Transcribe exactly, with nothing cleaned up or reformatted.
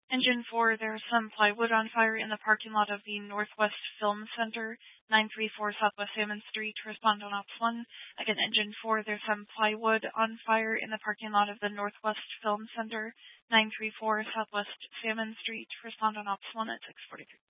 Engine four, there's some plywood on fire in the parking lot of the Northwest Film Center, nine three four Southwest Salmon Street. Respond on Ops one. Again, Engine four, there's some plywood on fire in the parking lot of the Northwest Film Center, nine three four Southwest Salmon Street. Respond on Ops one at six forty-three.